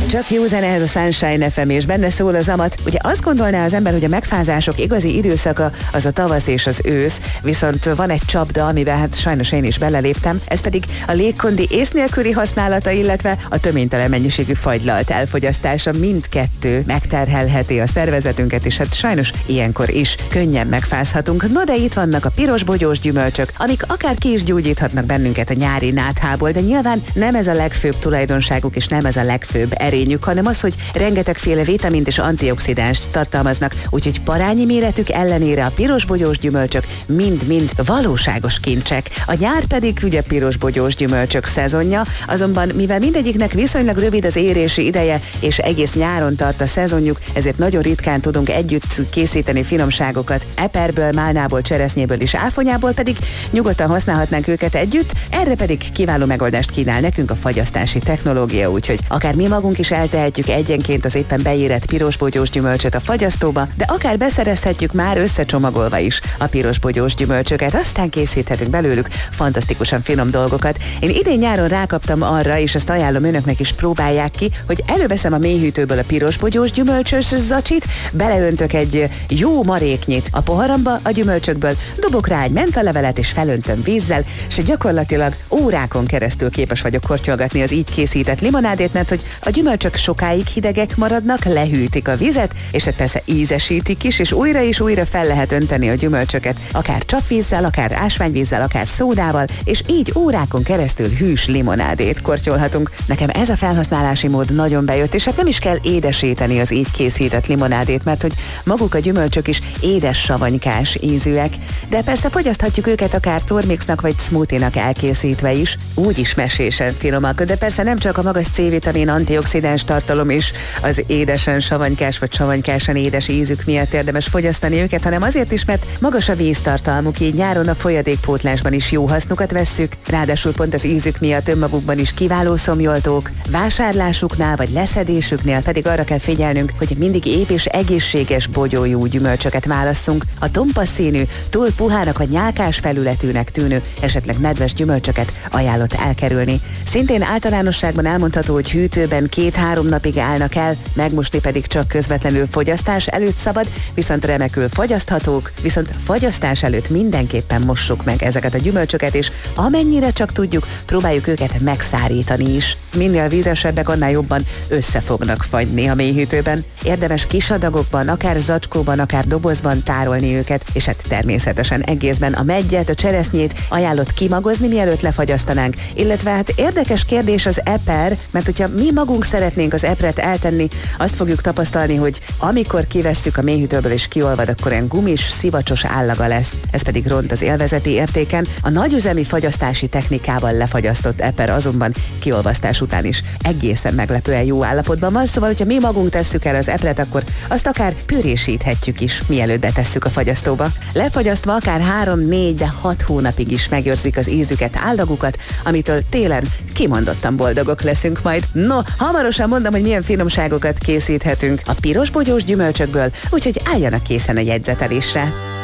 Csak jó zene ez a Sunshine FM, és benne szól az amat. Ugye azt gondolná az ember, hogy a megfázások igazi időszaka az a tavasz és az ősz, viszont van egy csapda, amivel hát sajnos én is beleléptem, ez pedig a légkondi ész nélküli használata, illetve a töménytelen mennyiségű fagylalt elfogyasztása. Mindkettő megterhelheti a szervezetünket, és hát sajnos ilyenkor is könnyen megfázhatunk. No, de itt vannak a piros bogyós gyümölcsök, amik akár ki is gyógyíthatnak bennünket a nyári náthából, de nyilván nem ez a legfőbb tulajdonságuk, és nem ez a legfőbb erényük, hanem az, hogy rengetegféle vitamint és antioxidást tartalmaznak, úgyhogy parányi méretük ellenére a pirosbogyós gyümölcsök mind-mind valóságos kincsek. A nyár pedig ugye pirosbogyós gyümölcsök szezonja, azonban mivel mindegyiknek viszonylag rövid az érési ideje, és egész nyáron tart a szezonjuk, ezért nagyon ritkán tudunk együtt készíteni finomságokat. Eperből, málnából, cseresznyéből és áfonyából pedig nyugodtan használhatnánk őket együtt, erre pedig kiváló megoldást kínál nekünk a fagyasztási technológia, úgyhogy akár mi magunk is eltehetjük egyenként az éppen beérett pirosbogyós gyümölcsöt a fagyasztóba, de akár beszerezhetjük már összecsomagolva is a pirosbogyós gyümölcsöket, aztán készíthetünk belőlük fantasztikusan finom dolgokat. Én idén nyáron rákaptam arra, és ezt ajánlom önöknek is, próbálják ki, hogy előveszem a mélyhűtőből a pirosbogyós gyümölcsös zacsit, beleöntök egy jó maréknyit a poharamba a gyümölcsökből, dobok rá egy mentalevelet és felöntöm vízzel, és gyakorlatilag órákon keresztül képes vagyok kortyolgatni az így készített limonádét, mert hogy a gyümölcsök sokáig hidegek maradnak, lehűtik a vizet, és hát persze ízesítik is, és újra fel lehet önteni a gyümölcsöket, akár csapvízzel, akár ásványvízzel, akár szódával, és így órákon keresztül hűs limonádét kortyolhatunk. Nekem ez a felhasználási mód nagyon bejött, és hát nem is kell édesíteni az így készített limonádét, mert hogy maguk a gyümölcsök is édes savanykás ízűek, de persze fogyaszthatjuk őket akár turmixnak vagy smoothie-nak elkészítve is, úgyis mesésen finomak, de persze nem csak a magas C-vitamin, antioxidáns tartalom is az édesen savanykás vagy savanykásán édes ízük miatt érdemes fogyasztani őket, hanem azért is, mert magas a víztartalmuk, így nyáron a folyadékpótlásban is jó hasznukat vesszük, ráadásul pont az ízük miatt önmagukban is kiváló szomjoltók, vásárlásuknál vagy leszedésüknél pedig arra kell figyelnünk, hogy mindig épp és egészséges bogyójú gyümölcsöket válasszunk. A tompa színű, túl puhának vagy nyálkás felületűnek tűnő, esetleg nedves gyümölcsöket ajánlott elkerülni. Szintén általánosságban elmondható, hogy hűtőben 2-3 napig állnak el, megmosni pedig csak közvetlenül fogyasztás előtt szabad, viszont remekül fogyaszthatók, viszont fagyasztás előtt mindenképpen mossuk meg ezeket a gyümölcsöket, és amennyire csak tudjuk, próbáljuk őket megszárítani is. Minél vízesebbek, annál jobban össze fognak fagyni a mélyhűtőben. Érdemes kis adagokban, akár zacskóban, akár dobozban tárolni őket, és hát természetesen egészben a meggyet, a cseresznyét ajánlott kimagozni, mielőtt lefagyasztanánk. Illetve hát érdekes kérdés az eper, mert hogyha mi magunk szeretnénk az epret eltenni, azt fogjuk tapasztalni, hogy amikor kivesszük a mélyhűtőből és kiolvad, akkor ilyen gumis, szivacsos állaga lesz. Ez pedig ront az élvezeti értéken. A nagyüzemi fagyasztási technikával lefagyasztott eper azonban kiolvasztás után is egészen meglepően jó állapotban van, szóval hogyha mi magunk tesszük el az epret, akkor azt akár pürésíthetjük is, mielőtt betesszük a fagyasztóba. Lefagyasztva akár 3-4, de 6 hónapig is megőrzik az ízüket, állagukat, amitől télen kimondottan boldogok leszünk majd. No, hamarosan mondom, hogy milyen finomságokat készíthetünk a pirosbogyós gyümölcsökből, úgyhogy álljanak készen a jegyzetelésre.